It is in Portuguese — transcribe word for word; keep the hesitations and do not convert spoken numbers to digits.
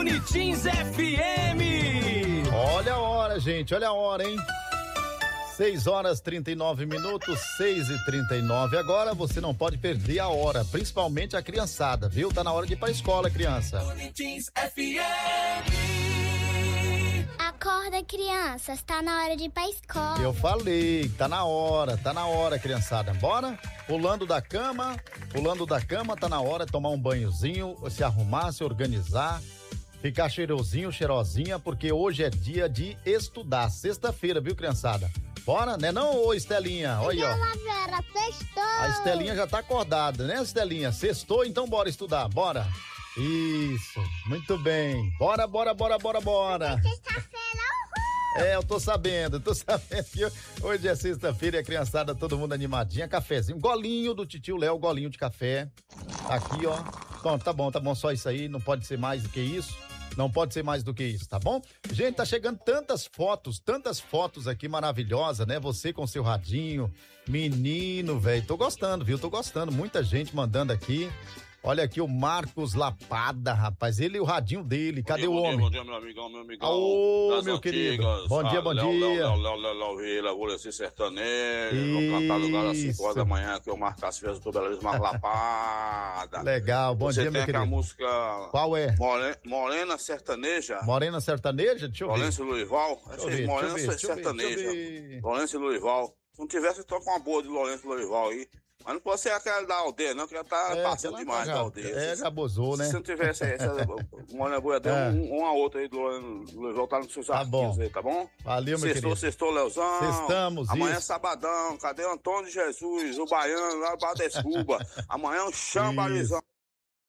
Bonitins F M. Olha a hora, gente, olha a hora, hein? seis horas trinta e nove minutos, seis e trinta e nove. Agora você não pode perder a hora, principalmente a criançada, viu? Tá na hora de ir pra escola, criança. Bonitins F M. Acorda, crianças, tá na hora de ir pra escola. Eu falei, tá na hora, tá na hora, criançada. Bora? Pulando da cama, pulando da cama, tá na hora de tomar um banhozinho, se arrumar, se organizar, ficar cheirosinho, cheirosinha, porque hoje é dia de estudar. Sexta-feira, viu, criançada? Bora, né não, ô Estelinha? Olha aí, ó. Vera, sextou. A Estelinha já tá acordada, né, Estelinha? Sextou, então bora estudar, bora. Isso, muito bem. Bora, bora, bora, bora, bora. Sexta-feira, uhul. É, eu tô sabendo, tô sabendo que hoje é sexta-feira e a criançada, todo mundo animadinha, cafezinho, golinho do titio Léo, golinho de café. Aqui, ó. Bom, tá bom, tá bom, só isso aí, não pode ser mais do que isso. Não pode ser mais do que isso, tá bom? Gente, tá chegando tantas fotos, tantas fotos aqui maravilhosas, né? Você com seu radinho, menino, velho. Tô gostando, viu? Tô gostando. Muita gente mandando aqui. Olha aqui o Marcos Lapada, rapaz. Ele e o radinho dele. Cadê o homem? Bom dia, meu amigão, meu amigão. Ô, meu querido. Bom dia, bom dia. Léo, Léo, Léo, Léo Vila, Guleci Sertanejo. Vou cantar no lugar às cinco horas da manhã, que eu marco as festas do Belo Marcos Lapada. Legal, bom dia, meu querido. Você tem a música... Qual é? Morena, Morena Sertaneja. Morena Sertaneja? Deixa eu ver. Lourenço Lourival. Deixa eu ver, Morena deixa eu ver, Sertaneja. Lourenço Lourival. Se não tivesse, toca uma boa de Lourenço Lourival aí. Mas não pode ser aquela da aldeia, não, que ela tá é, passando demais já, da aldeia. É, já abusou, né? Se não tivesse essa, uma boa dela, é. um, uma outra aí do Lourival tá nos seus tá arquivos bom. aí, tá bom? Valeu, meu sextou, querido. Sextou, Leozão. Sextamos, amanhã isso. é sabadão, cadê o Antônio Jesus, o baiano lá do Bar da Escuba? Amanhã é um chambalizão.